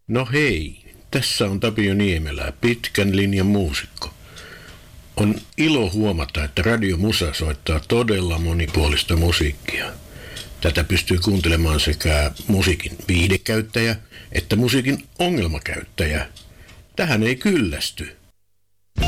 No hei, tässä on Tapio Niemelä, pitkän linjan muusikko. On ilo huomata, että Radio Musa soittaa todella monipuolista musiikkia. Tätä pystyy kuuntelemaan sekä musiikin viihdekäyttäjä että musiikin ongelmakäyttäjä. Tähän ei kyllästy.